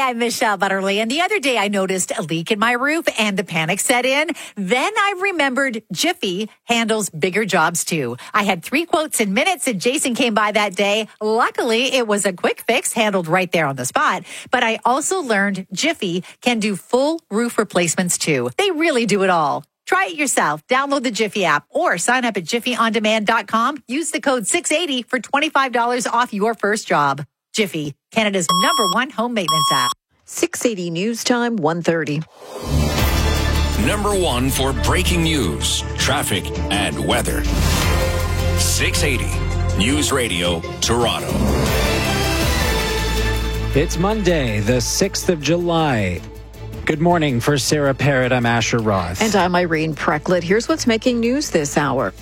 I'm Michelle Butterly, and the other day I noticed a leak in my roof and the panic set in. Then I remembered Jiffy handles bigger jobs too. I had 3 quotes in minutes and Jason came by that day. Luckily, it was a quick fix handled right there on the spot. But I also learned Jiffy can do full roof replacements too. They really do it all. Try it yourself. Download the Jiffy app or sign up at jiffyondemand.com. Use the code 680 for $25 off your first job. Jiffy, Canada's #1 home maintenance app. 680 News Time, 1:30. #1 for breaking news, traffic, and weather. 680 News Radio, Toronto. It's Monday, the 6th of July. Good morning. For Sarah Parrott, I'm Asher Roth. And I'm Irene Precklett. Here's what's making news this hour.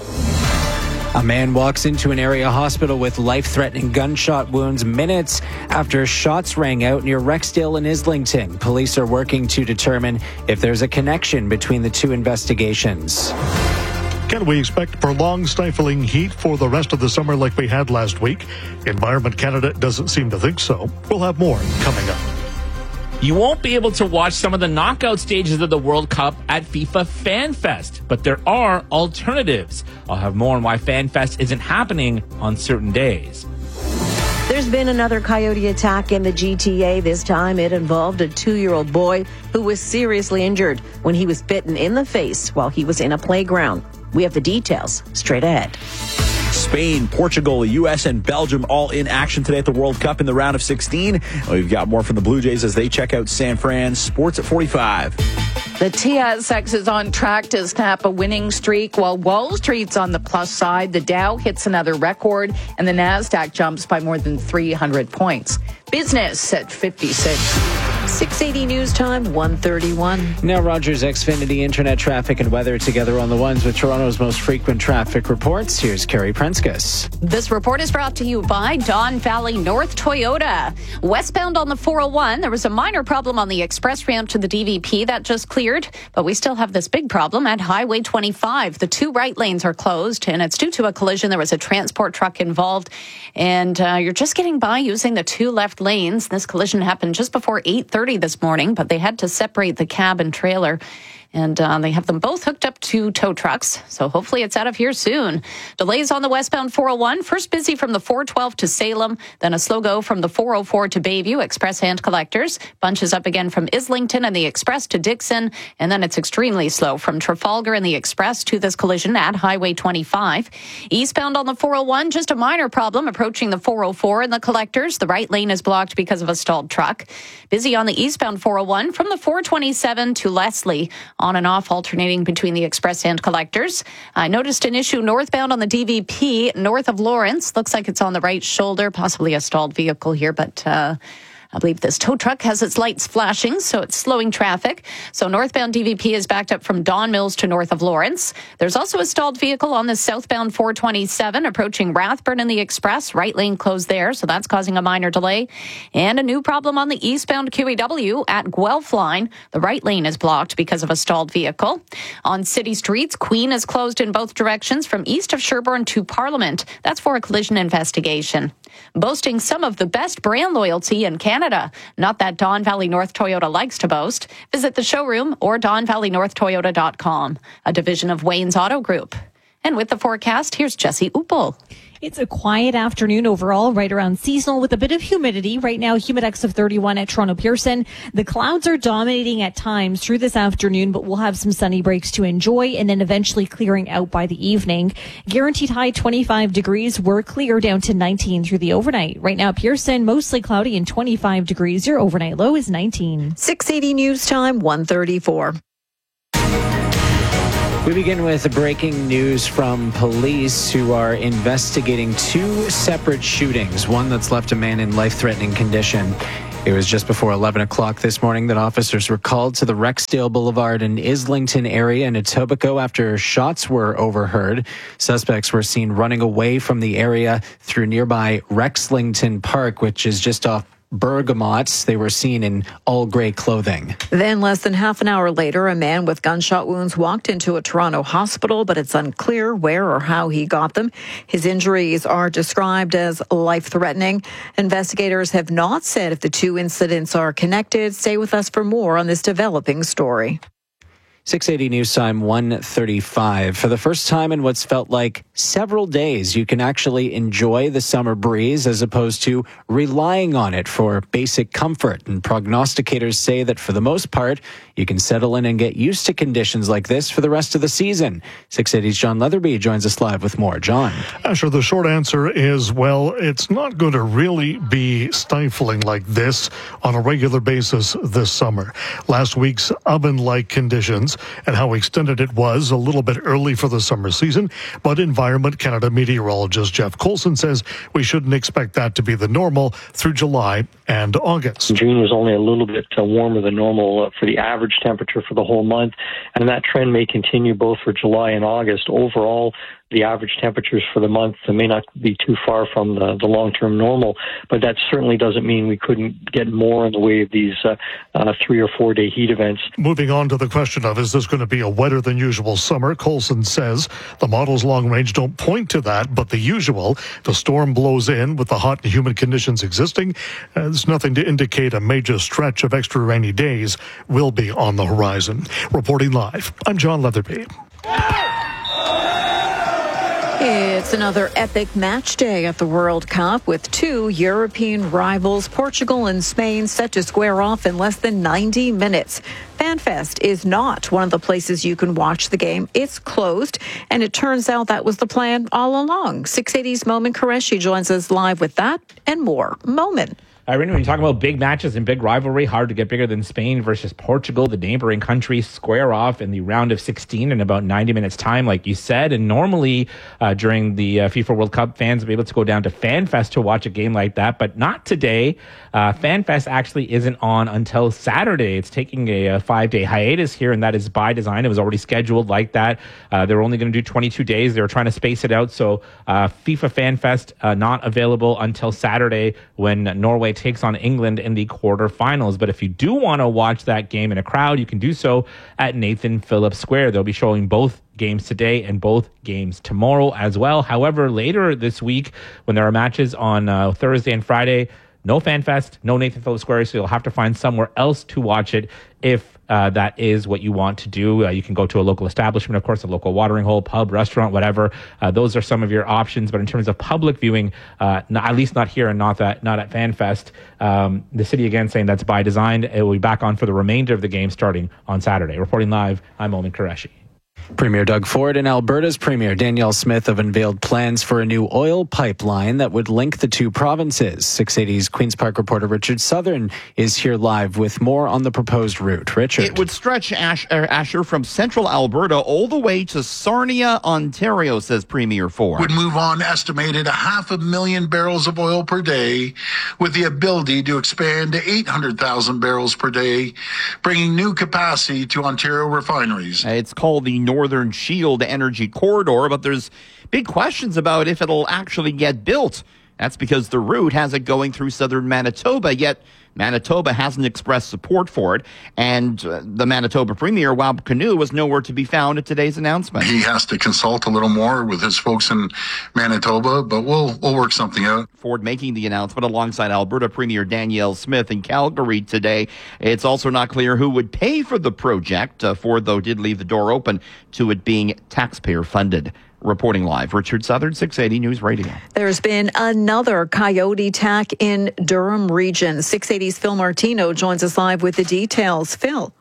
A man walks into an area hospital with life-threatening gunshot wounds minutes after shots rang out near Rexdale and Islington. Police are working to determine if there's a connection between the two investigations. Can we expect prolonged stifling heat for the rest of the summer like we had last week? Environment Canada doesn't seem to think so. We'll have more coming up. You won't be able to watch some of the knockout stages of the World Cup at FIFA Fan Fest, but there are alternatives. I'll have more on why Fan Fest isn't happening on certain days. There's been another coyote attack in the GTA. This time it involved a 2-year-old boy who was seriously injured when he was bitten in the face while he was in a playground. We have the details straight ahead. Spain, Portugal, the U.S., and Belgium all in action today at the World Cup in the round of 16. We've got more from the Blue Jays as they check out San Fran. Sports at 45. The TSX is on track to snap a winning streak while Wall Street's on the plus side. The Dow hits another record and the NASDAQ jumps by more than 300 points. Business at 56. 680 News Time, 1:31. Now Rogers Xfinity internet traffic and weather together on the ones with Toronto's most frequent traffic reports. Here's Carrie Prenskus. This report is brought to you by Don Valley North Toyota. Westbound on the 401, there was a minor problem on the express ramp to the DVP that just cleared, but we still have this big problem at Highway 25. The 2 right lanes are closed, and it's due to a collision. There was a transport truck involved, and you're just getting by using the 2 left lanes. This collision happened just before 8:30 this morning, but they had to separate the cab and trailer. And they have them both hooked up to tow trucks, so hopefully it's out of here soon. Delays on the westbound 401. First busy from the 412 to Salem, then a slow go from the 404 to Bayview, express hand collectors. Bunches up again from Islington and the express to Dixon, and then it's extremely slow from Trafalgar and the express to this collision at Highway 25. Eastbound on the 401, just a minor problem approaching the 404 and the collectors. The right lane is blocked because of a stalled truck. Busy on the eastbound 401 from the 427 to Leslie, on and off alternating between the express and collectors. I noticed an issue northbound on the DVP north of Lawrence. Looks like it's on the right shoulder, possibly a stalled vehicle here, but I believe this tow truck has its lights flashing, so it's slowing traffic. So northbound DVP is backed up from Don Mills to north of Lawrence. There's also a stalled vehicle on the southbound 427 approaching Rathburn and the express. Right lane closed there, so that's causing a minor delay. And a new problem on the eastbound QEW at Guelph line. The right lane is blocked because of a stalled vehicle. On city streets, Queen is closed in both directions from east of Sherbourne to Parliament. That's for a collision investigation. Boasting some of the best brand loyalty in Canada. Not that Don Valley North Toyota likes to boast. Visit the showroom or DonValleyNorthToyota.com, a division of Wayne's Auto Group. And with the forecast, here's Jesse Uppel. It's a quiet afternoon overall, right around seasonal with a bit of humidity. Right now, humidex of 31 at Toronto Pearson. The clouds are dominating at times through this afternoon, but we'll have some sunny breaks to enjoy and then eventually clearing out by the evening. Guaranteed high 25 degrees. We're clear down to 19 through the overnight. Right now, Pearson, mostly cloudy and 25 degrees. Your overnight low is 19. 680 News Time, 1:34. We begin with breaking news from police who are investigating 2 separate shootings, one that's left a man in life-threatening condition. It was just before 11 o'clock this morning that officers were called to the Rexdale Boulevard and Islington area in Etobicoke after shots were overheard. Suspects were seen running away from the area through nearby Rexlington Park, which is just off bergamots. They were seen in all gray clothing. Then less than half an hour later, a man with gunshot wounds walked into a Toronto hospital, but it's unclear where or how he got them. His injuries are described as life-threatening. Investigators have not said if the two incidents are connected. Stay with us for more on this developing story. 680 News Time 1:35. For the first time in what's felt like several days, you can actually enjoy the summer breeze as opposed to relying on it for basic comfort. And prognosticators say that for the most part, you can settle in and get used to conditions like this for the rest of the season. 680's John Leatherby joins us live with more. John. Asher, the short answer is, well, it's not going to really be stifling like this on a regular basis this summer. Last week's oven-like conditions and how extended it was a little bit early for the summer season, but Environment Canada meteorologist Jeff Coulson says we shouldn't expect that to be the normal through July and August. June was only a little bit warmer than normal for the average temperature for the whole month, and that trend may continue both for July and August. Overall, the average temperatures for the month may not be too far from the long-term normal, but that certainly doesn't mean we couldn't get more in the way of these 3 or 4 day heat events. Moving on to the question of, is this going to be a wetter than usual summer? Coulson says the models long range don't point to that, but the usual, the storm blows in with the hot and humid conditions existing. There's nothing to indicate a major stretch of extra rainy days will be on the horizon. Reporting live, I'm John Leatherby. It's another epic match day at the World Cup with two European rivals, Portugal and Spain, set to square off in less than 90 minutes. FanFest is not one of the places you can watch the game. It's closed, and it turns out that was the plan all along. 680's Momin Qureshi joins us live with that and more. Momin. When you talk about big matches and big rivalry, hard to get bigger than Spain versus Portugal. The neighboring countries square off in the round of 16 in about 90 minutes time, like you said. And normally during the FIFA World Cup, fans will be able to go down to FanFest to watch a game like that, but not today. FanFest actually isn't on until Saturday. It's taking a 5-day hiatus here, and that is by design. It was already scheduled like that. They were only going to do 22 days. They were trying to space it out. So FIFA FanFest not available until Saturday when Norway takes on England in the quarterfinals. But if you do want to watch that game in a crowd, you can do so at Nathan Phillips Square. They'll be showing both games today and both games tomorrow as well. However, later this week, when there are matches on Thursday and Friday, no FanFest, no Nathan Phillips Square, so you'll have to find somewhere else to watch it if that is what you want to do. You can go to a local establishment, of course, a local watering hole, pub, restaurant, whatever. Those are some of your options. But in terms of public viewing, at least not here and not at FanFest, the city again saying that's by design. It will be back on for the remainder of the game starting on Saturday. Reporting live, I'm Momin Qureshi. Premier Doug Ford and Alberta's Premier Danielle Smith have unveiled plans for a new oil pipeline that would link the two provinces. 680's Queen's Park reporter Richard Southern is here live with more on the proposed route. Richard. It would stretch Asher from central Alberta all the way to Sarnia, Ontario, says Premier Ford. Would move on estimated 500,000 barrels of oil per day with the ability to expand to 800,000 barrels per day, bringing new capacity to Ontario refineries. It's called the Northern Shield Energy Corridor, but there's big questions about if it'll actually get built. That's because the route has it going through southern Manitoba, yet Manitoba hasn't expressed support for it. And the Manitoba Premier, Wab Kinew, was nowhere to be found at today's announcement. He has to consult a little more with his folks in Manitoba, but we'll work something out. Ford making the announcement alongside Alberta Premier Danielle Smith in Calgary today. It's also not clear who would pay for the project. Ford, though, did leave the door open to it being taxpayer funded. Reporting live, Richard Southern, 680 News Radio. There's been another coyote attack in Durham region. 680's Phil Martino joins us live with the details. Phil.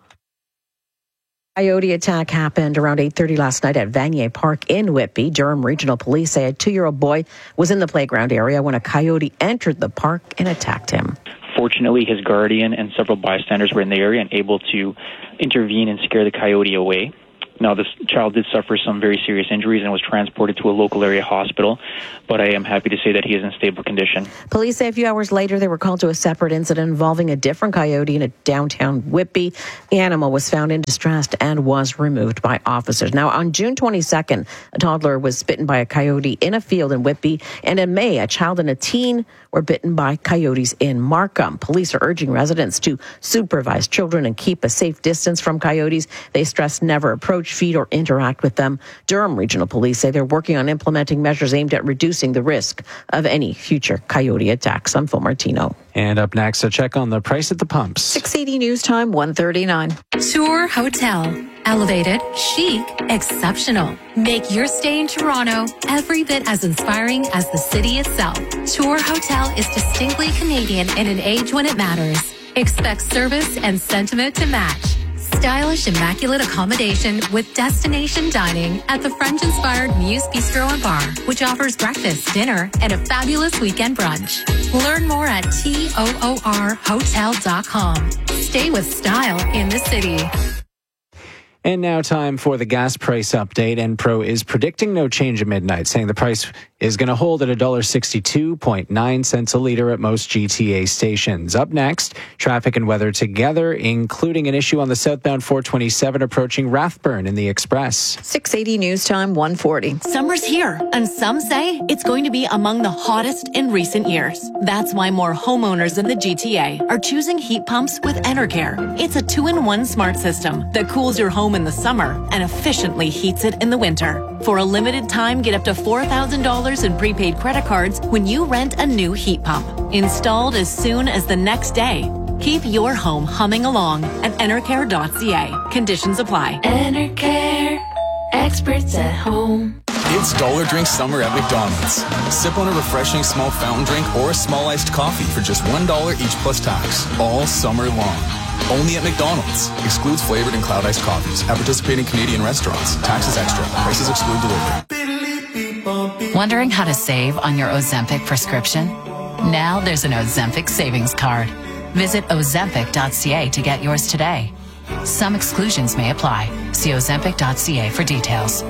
Coyote attack happened around 8:30 last night at Vanier Park in Whitby. Durham Regional Police say a 2-year-old boy was in the playground area when a coyote entered the park and attacked him. Fortunately, his guardian and several bystanders were in the area and able to intervene and scare the coyote away. Now, this child did suffer some very serious injuries and was transported to a local area hospital, but I am happy to say that he is in stable condition. Police say a few hours later they were called to a separate incident involving a different coyote in a downtown Whitby. The animal was found in distress and was removed by officers. Now, on June 22nd, a toddler was bitten by a coyote in a field in Whitby, and in May, a child and a teen were bitten by coyotes in Markham. Police are urging residents to supervise children and keep a safe distance from coyotes. They stress never approach, feed, or interact with them. Durham Regional Police say they're working on implementing measures aimed at reducing the risk of any future coyote attacks. I'm Phil Martino. And up next, a check on the price at the pumps. 680 News Time, 1:39. Tour Hotel. Elevated, chic, exceptional. Make your stay in Toronto every bit as inspiring as the city itself. Tour Hotel is distinctly Canadian in an age when it matters. Expect service and sentiment to match. Stylish, immaculate accommodation with destination dining at the French-inspired Muse Bistro and Bar, which offers breakfast, dinner, and a fabulous weekend brunch. Learn more at toorhotel.com. Stay with style in the city. And now time for the gas price update. Enpro is predicting no change at midnight, saying the price is going to hold at $1.62.9 a liter at most GTA stations. Up next, traffic and weather together, including an issue on the southbound 427 approaching Rathburn in the Express. 680 News Time, 1:40. Summer's here, and some say it's going to be among the hottest in recent years. That's why more homeowners in the GTA are choosing heat pumps with Enercare. It's a 2-in-1 smart system that cools your home in the summer and efficiently heats it in the winter. For a limited time, get up to $4,000 in prepaid credit cards when you rent a new heat pump. Installed as soon as the next day. Keep your home humming along at Enercare.ca. Conditions apply. Enercare, experts at home. It's Dollar Drink Summer at McDonald's. Sip on a refreshing small fountain drink or a small iced coffee for just $1 each plus tax, all summer long. Only at McDonald's. Excludes flavored and cloud iced coffees at participating Canadian restaurants. Taxes extra. Prices exclude delivery. Wondering how to save on your Ozempic prescription? Now there's an Ozempic savings card. Visit Ozempic.ca to get yours today. Some exclusions may apply. See Ozempic.ca for details.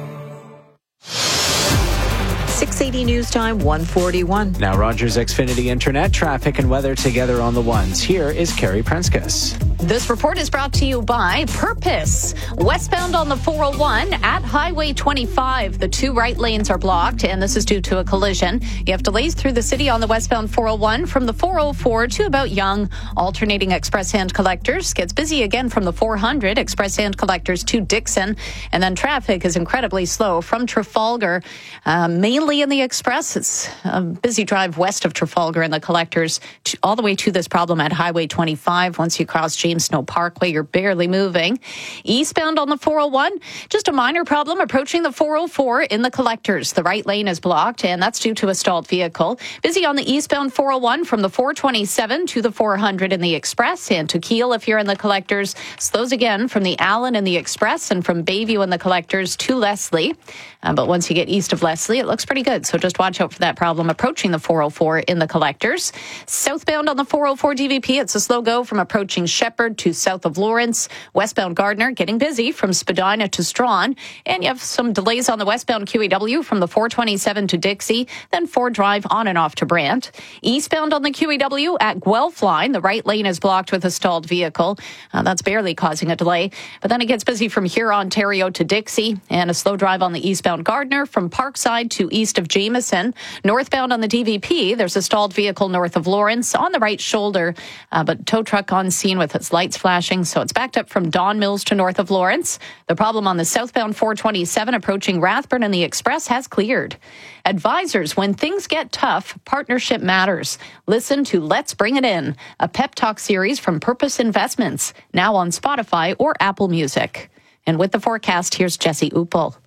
680 News Time, 1:41. Now Rogers Xfinity Internet, traffic and weather together on the ones. Here is Carrie Prenskus. This report is brought to you by Purpose. Westbound on the 401 at Highway 25. The two right lanes are blocked, and this is due to a collision. You have delays through the city on the westbound 401 from the 404 to about Yonge. Alternating express hand collectors gets busy again from the 400 express hand collectors to Dixon. And then traffic is incredibly slow from Trafalgar, mainly in the express. It's a busy drive west of Trafalgar and the collectors all the way to this problem at Highway 25. Once you cross James Snow Parkway, you're barely moving. Eastbound on the 401, just a minor problem approaching the 404 in the collectors. The right lane is blocked, and that's due to a stalled vehicle. Busy on the eastbound 401 from the 427 to the 400 in the express, and to Kiel if you're in the collectors. Slows again from the Allen in the express and from Bayview in the collectors to Leslie. But once you get east of Leslie, it looks pretty good. So just watch out for that problem approaching the 404 in the collectors. Southbound on the 404 DVP, it's a slow go from approaching Shepherd to south of Lawrence. Westbound Gardner getting busy from Spadina to Strawn. And you have some delays on the westbound QEW from the 427 to Dixie, then Ford Drive on and off to Brant. Eastbound on the QEW at Guelph Line, the right lane is blocked with a stalled vehicle. That's barely causing a delay. But then it gets busy from here, Ontario to Dixie, and a slow drive on the eastbound Gardner from Parkside to east of Jameson. Northbound on the DVP, there's a stalled vehicle north of Lawrence on the right shoulder, but tow truck on scene with its lights flashing, so it's backed up from Don Mills to north of Lawrence. The problem on the southbound 427 approaching Rathburn and the Express has cleared. Advisors, when things get tough, partnership matters. Listen to Let's Bring It In, a pep talk series from Purpose Investments, now on Spotify or Apple Music. And with the forecast, here's Jesse Uppel.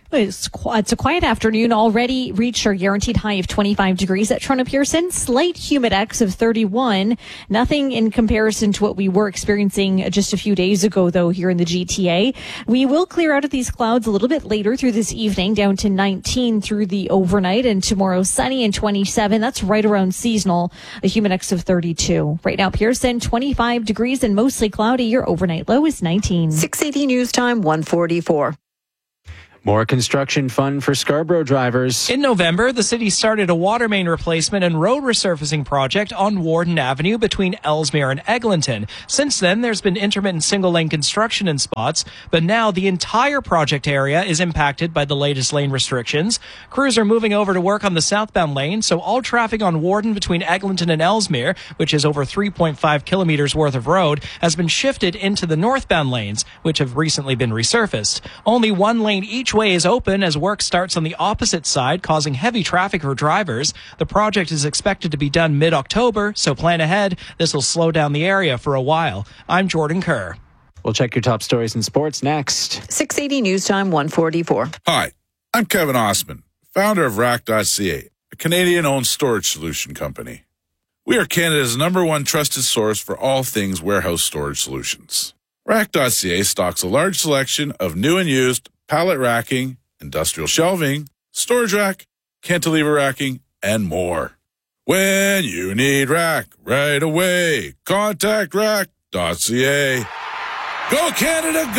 It's a quiet afternoon. Already reached our guaranteed high of 25 degrees at Toronto Pearson. Slight humidex of 31. Nothing in comparison to what we were experiencing just a few days ago, though, here in the GTA. We will clear out of these clouds a little bit later through this evening, down to 19 through the overnight, and tomorrow sunny and 27. That's right around seasonal. A humidex of 32. Right now, Pearson, 25 degrees and mostly cloudy. Your overnight low is 19. 680 News Time, 1:44. More construction fun for Scarborough drivers. In November, the city started a water main replacement and road resurfacing project on Warden Avenue between Ellesmere and Eglinton. Since then, there's been intermittent single-lane construction in spots, but now the entire project area is impacted by the latest lane restrictions. Crews are moving over to work on the southbound lane, so all traffic on Warden between Eglinton and Ellesmere, which is over 3.5 kilometers worth of road, has been shifted into the northbound lanes, which have recently been resurfaced. Only one lane each way is open as work starts on the opposite side, causing heavy traffic for drivers. The project is expected to be done mid-October, so plan ahead. This will slow down the area for a while. I'm Jordan Kerr. We'll check your top stories in sports next. 680 News Time, 1:44. Hi, I'm Kevin Osman, founder of Rack.ca, a Canadian-owned storage solution company. We are Canada's #1 trusted source for all things warehouse storage solutions. Rack.ca stocks a large selection of new and used pallet racking, industrial shelving, storage rack, cantilever racking, and more. When you need rack right away, contact rack.ca. Go Canada,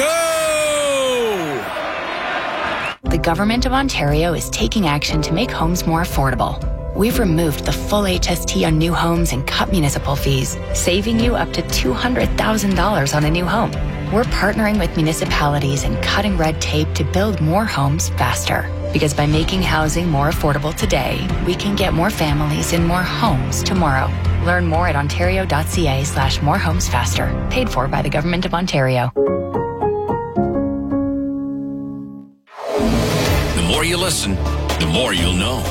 go! The Government of Ontario is taking action to make homes more affordable. We've removed the full HST on new homes and cut municipal fees, saving you up to $200,000 on a new home. We're partnering with municipalities and cutting red tape to build more homes faster. Because by making housing more affordable today, we can get more families in more homes tomorrow. Learn more at ontario.ca/morehomesfaster. Paid for by the Government of Ontario. The more you listen, the more you'll know.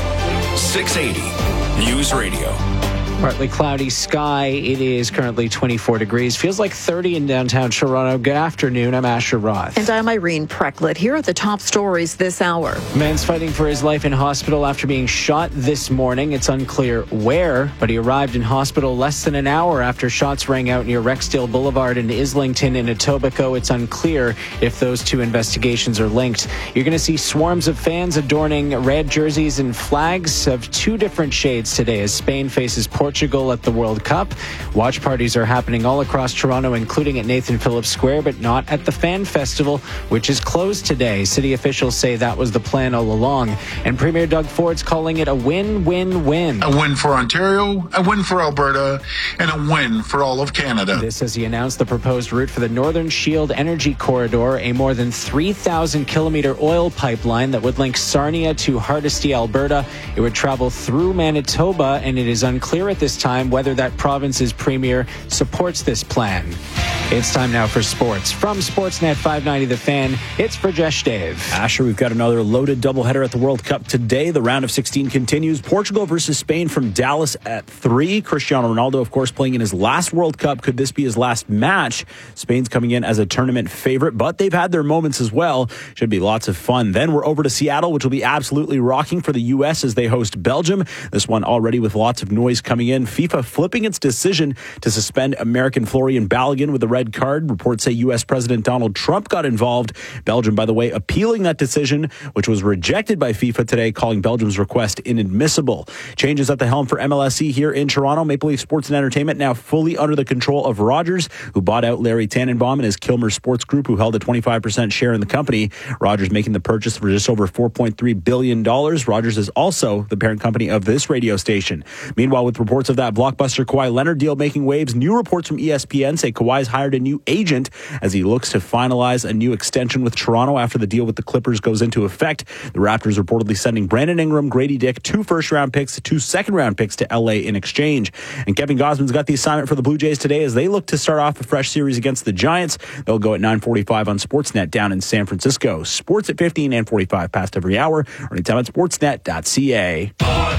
680 News Radio. Partly cloudy sky. It is currently 24 degrees. Feels like 30 in downtown Toronto. Good afternoon. I'm Asher Roth. And I'm Irene Precklett. Here are the top stories this hour. A man's fighting for his life in hospital after being shot this morning. It's unclear where, but he arrived in hospital less than an hour after shots rang out near Rexdale Boulevard in Islington in Etobicoke. It's unclear if those two investigations are linked. You're going to see swarms of fans adorning red jerseys and flags of two different shades today as Spain faces Portugal at the World Cup. Watch parties are happening all across Toronto, including at Nathan Phillips Square, but not at the Fan Festival, which is closed today. City officials say that was the plan all along. And Premier Doug Ford's calling it a win-win-win. A win for Ontario, a win for Alberta, and a win for all of Canada. This as he announced the proposed route for the Northern Shield Energy Corridor, a more than 3,000-kilometer oil pipeline that would link Sarnia to Hardisty, Alberta. It would travel through Manitoba, and it is unclear at this time whether that province's premier supports this plan. It's time now for sports. From Sportsnet 590 The Fan, it's for Jesh Dave. Asher, we've got another loaded doubleheader at the World Cup today. The round of 16 continues. Portugal versus Spain from Dallas at 3. Cristiano Ronaldo, of course, playing in his last World Cup. Could this be his last match? Spain's coming in as a tournament favorite, but they've had their moments as well. Should be lots of fun. Then we're over to Seattle, which will be absolutely rocking for the U.S. as they host Belgium. This one already with lots of noise coming in. FIFA flipping its decision to suspend American Florian Balogun with a red card. Reports say U.S. President Donald Trump got involved. Belgium, by the way, appealing that decision, which was rejected by FIFA today, calling Belgium's request inadmissible. Changes at the helm for MLSE here in Toronto. Maple Leaf Sports and Entertainment now fully under the control of Rogers, who bought out Larry Tannenbaum and his Kilmer Sports Group, who held a 25% share in the company. Rogers making the purchase for just over $4.3 billion. Rogers is also the parent company of this radio station. Meanwhile, with reports of that blockbuster Kawhi Leonard deal making waves, new reports from ESPN say Kawhi's hired a new agent as he looks to finalize a new extension with Toronto after the deal with the Clippers goes into effect. The Raptors reportedly sending Brandon Ingram, Grady Dick, 2 first-round picks, 2 second-round picks to LA in exchange. And Kevin Gosman's got the assignment for the Blue Jays today as they look to start off a fresh series against the Giants. They'll go at 9:45 on Sportsnet down in San Francisco. Sports at 15 and 45 past every hour or anytime at sportsnet.ca.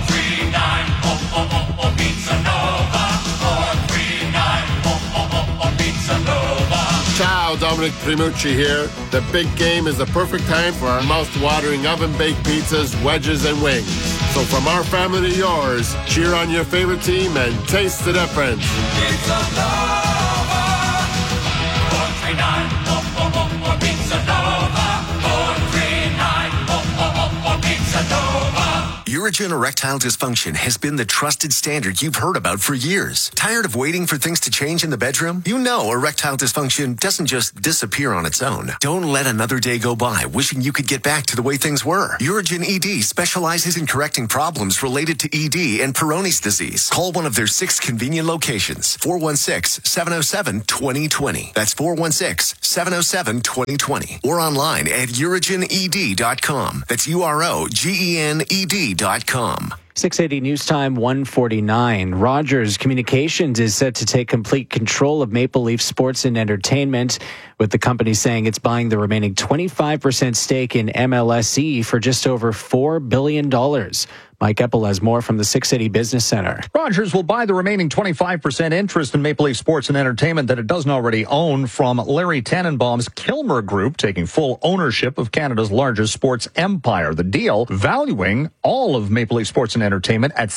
439 Pizza Nova. 439 Pizza Nova. Ciao. pal Dominic Primucci here. The big game is the perfect time for our mouth-watering oven-baked pizzas, wedges, and wings. So from our family to yours, cheer on your favorite team and taste the difference. Pizza Nova, 439, Pizza Nova, 439, Pizza Nova. Urigen erectile dysfunction has been the trusted standard you've heard about for years. Tired of waiting for things to change in the bedroom? You know erectile dysfunction doesn't just disappear on its own. Don't let another day go by wishing you could get back to the way things were. Urigen ED specializes in correcting problems related to ED and Peyronie's disease. Call one of their 6 convenient locations. 416-707-2020. That's 416-707-2020. Or online at urigened.com. That's UROGENED.com. 680 News Time 149. Rogers Communications is set to take complete control of Maple Leaf Sports and Entertainment, with the company saying it's buying the remaining 25% stake in MLSE for just over $4 billion. Mike Eppel has more from the 680 Business Center. Rogers will buy the remaining 25% interest in Maple Leaf Sports and Entertainment that it doesn't already own from Larry Tannenbaum's Kilmer Group, taking full ownership of Canada's largest sports empire. The deal valuing all of Maple Leaf Sports and Entertainment at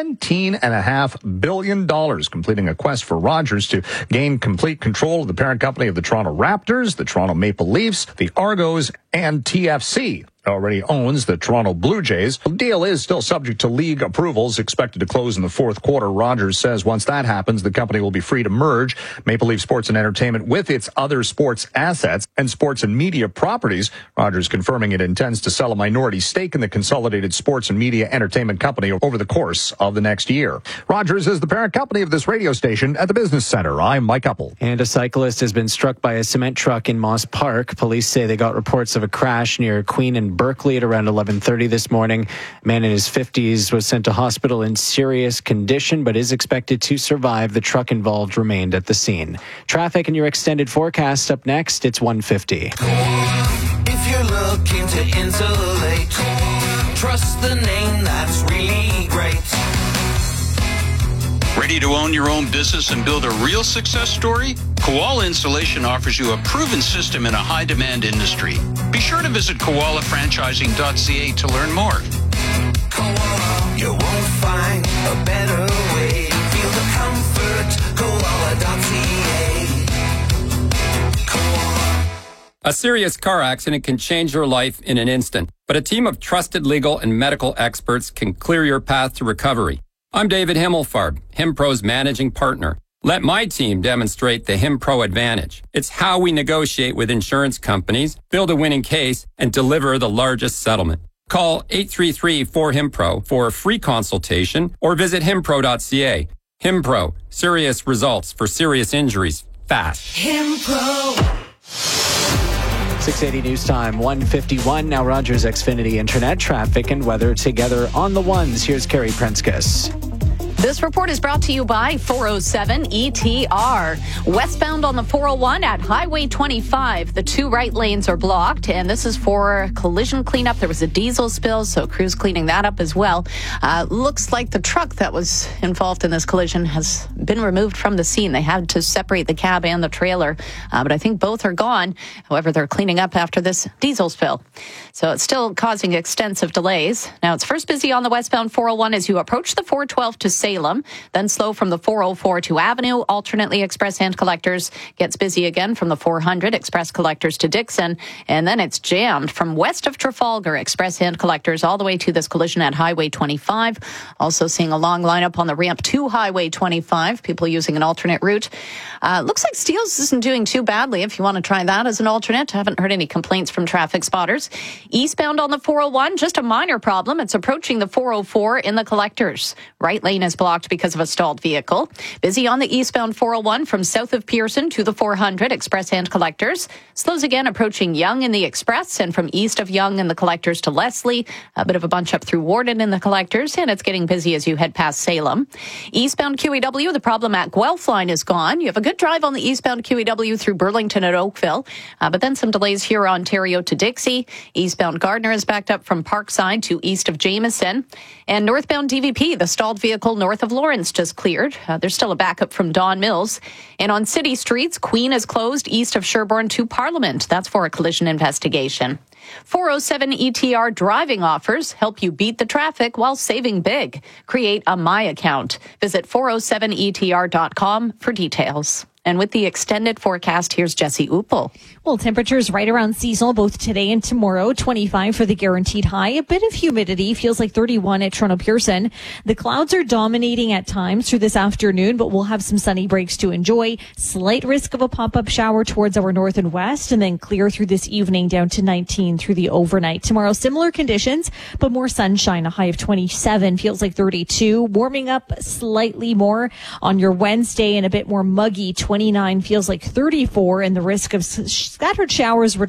$17.5 billion, completing a quest for Rogers to gain complete control of the parent company of the Toronto Raptors, the Toronto Maple Leafs, the Argos, and TFC. Already owns the Toronto Blue Jays. The deal is still subject to league approvals, expected to close in the fourth quarter. Rogers says once that happens, the company will be free to merge Maple Leaf Sports and Entertainment with its other sports assets and sports and media properties. Rogers confirming it intends to sell a minority stake in the consolidated sports and media entertainment company over the course of the next year. Rogers is the parent company of this radio station at the Business Center. I'm Mike Eppel. And a cyclist has been struck by a cement truck in Moss Park. Police say they got reports of a crash near Queen and Berkeley at around 11:30 this morning. A man in his 50s was sent to hospital in serious condition, but is expected to survive. The truck involved remained at the scene. Traffic and your extended forecast up next. It's 1:50. If you're looking to insulate, trust the name that's really great. Ready to own your own business and build a real success story? Koala Insulation offers you a proven system in a high-demand industry. Be sure to visit koalafranchising.ca to learn more. Koala, you won't find a better way. Feel the comfort, koala.ca. Koala. A serious car accident can change your life in an instant, but a team of trusted legal and medical experts can clear your path to recovery. I'm David Himmelfarb, HimPro's managing partner. Let my team demonstrate the HimPro advantage. It's how we negotiate with insurance companies, build a winning case, and deliver the largest settlement. Call 833-4HIMPRO for a free consultation or visit himpro.ca. HimPro, serious results for serious injuries, fast. HimPro. 680 News Time 151. Now Rogers Xfinity Internet traffic and weather together on the ones. Here's Carrie Prenskus. This report is brought to you by 407 ETR. Westbound on the 401 at Highway 25. The 2 right lanes are blocked, and this is for collision cleanup. There was a diesel spill, so crews cleaning that up as well. Looks like the truck that was involved in this collision has been removed from the scene. They had to separate the cab and the trailer, but I think both are gone. However, they're cleaning up after this diesel spill. So it's still causing extensive delays. Now, it's first busy on the westbound 401 as you approach the 412 to Salem, then slow from the 404 to Avenue. Alternately, express hand collectors gets busy again from the 400, express collectors to Dixon, and then it's jammed from west of Trafalgar, express hand collectors all the way to this collision at Highway 25. Also seeing a long lineup on the ramp to Highway 25, people using an alternate route. Looks like Steeles isn't doing too badly if you want to try that as an alternate. I haven't heard any complaints from traffic spotters. Eastbound on the 401, just a minor problem. It's approaching the 404 in the collectors. Right lane is blocked because of a stalled vehicle. Busy on the eastbound 401 from south of Pearson to the 400, express hand collectors. Slows again approaching Yonge in the express, and from east of Yonge in the collectors to Leslie. A bit of a bunch up through Warden in the collectors, and it's getting busy as you head past Salem. Eastbound QEW, the problem at Guelph line is gone. You have a good drive on the eastbound QEW through Burlington and Oakville, but then some delays here Ontario to Dixie. Eastbound Gardner is backed up from Parkside to east of Jameson. And northbound DVP, the stalled vehicle north north of Lawrence just cleared. There's still a backup from Don Mills. And on city streets, Queen is closed east of Sherbourne to Parliament. That's for a collision investigation. 407 ETR driving offers help you beat the traffic while saving big. Create a My account. Visit 407etr.com for details. And with the extended forecast, here's Jesse Uppel. Well, temperatures right around seasonal both today and tomorrow. 25 for the guaranteed high. A bit of humidity, feels like 31 at Toronto Pearson. The clouds are dominating at times through this afternoon, but we'll have some sunny breaks to enjoy. Slight risk of a pop-up shower towards our north and west, and then clear through this evening down to 19 through the overnight. Tomorrow, similar conditions, but more sunshine. A high of 27, feels like 32. Warming up slightly more on your Wednesday and a bit more muggy. 29 feels like 34, and the risk of scattered showers return